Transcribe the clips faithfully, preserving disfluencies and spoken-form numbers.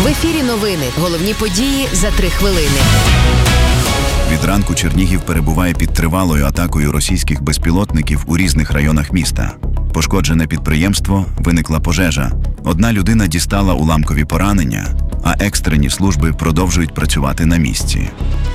В ефірі новини. Головні події за три хвилини. Від ранку Чернігів перебуває під тривалою атакою російських безпілотників у різних районах міста. Пошкоджене підприємство, виникла пожежа. Одна людина дістала уламкові поранення, а екстрені служби продовжують працювати на місці.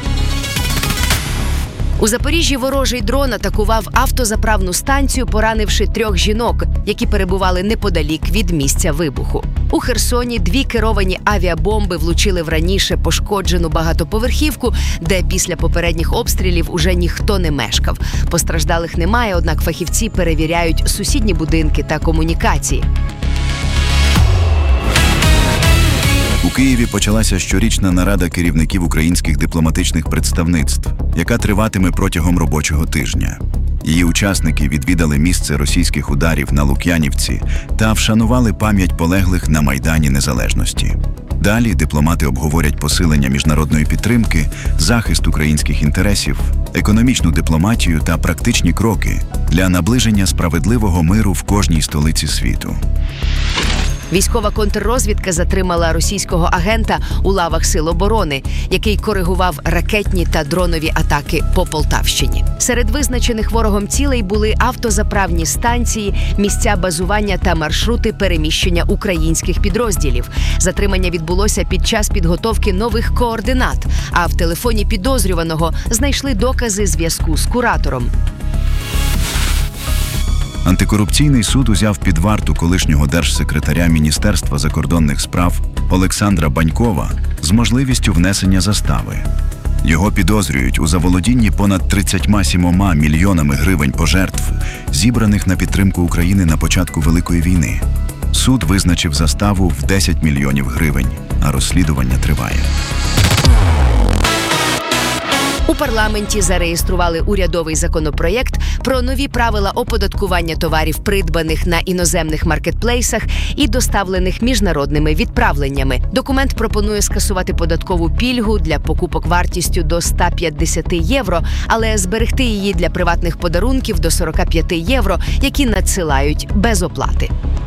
У Запоріжжі ворожий дрон атакував автозаправну станцію, поранивши трьох жінок, які перебували неподалік від місця вибуху. У Херсоні дві керовані авіабомби влучили в раніше пошкоджену багатоповерхівку, де після попередніх обстрілів уже ніхто не мешкав. Постраждалих немає, однак фахівці перевіряють сусідні будинки та комунікації. У Києві почалася щорічна нарада керівників українських дипломатичних представництв, яка триватиме протягом робочого тижня. Її учасники відвідали місце російських ударів на Лук'янівці та вшанували пам'ять полеглих на Майдані Незалежності. Далі дипломати обговорять посилення міжнародної підтримки, захист українських інтересів, економічну дипломатію та практичні кроки для наближення справедливого миру в кожній столиці світу. Військова контррозвідка затримала російського агента у лавах Сил оборони, який коригував ракетні та дронові атаки по Полтавщині. Серед визначених ворогом цілей були автозаправні станції, місця базування та маршрути переміщення українських підрозділів. Затримання відбулося під час підготовки нових координат, а в телефоні підозрюваного знайшли докази зв'язку з куратором. Антикорупційний суд узяв під варту колишнього держсекретаря Міністерства закордонних справ Олександра Банькова з можливістю внесення застави. Його підозрюють у заволодінні понад тридцятьма сімома мільйонами гривень пожертв, зібраних на підтримку України на початку Великої війни. Суд визначив заставу в десять мільйонів гривень, а розслідування триває. У парламенті зареєстрували урядовий законопроєкт про нові правила оподаткування товарів, придбаних на іноземних маркетплейсах і доставлених міжнародними відправленнями. Документ пропонує скасувати податкову пільгу для покупок вартістю до ста п'ятдесят євро, але зберегти її для приватних подарунків до сорок п'ять євро, які надсилають без оплати.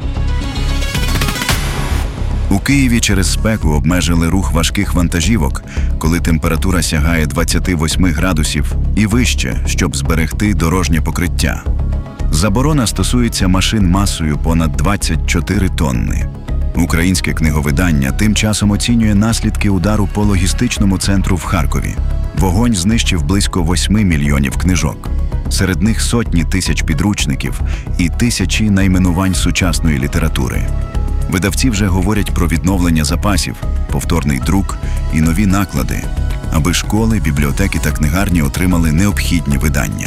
У Києві через спеку обмежили рух важких вантажівок, коли температура сягає двадцяти восьми градусів і вище, щоб зберегти дорожнє покриття. Заборона стосується машин масою понад двадцять чотири тонни. Українське книговидання тим часом оцінює наслідки удару по логістичному центру в Харкові. Вогонь знищив близько восьми мільйонів книжок. Серед них сотні тисяч підручників і тисячі найменувань сучасної літератури. Видавці вже говорять про відновлення запасів, повторний друк і нові наклади, аби школи, бібліотеки та книгарні отримали необхідні видання.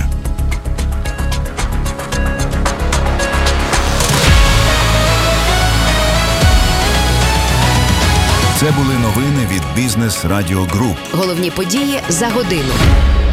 Це були новини від Бізнес Радіо Груп. Головні події за годину.